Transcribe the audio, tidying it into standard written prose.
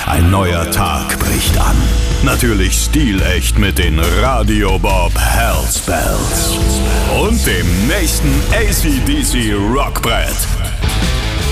Ein neuer Tag bricht an. Natürlich stilecht mit den Radio Bob Hellspells. Und dem nächsten AC/DC Rockbrett.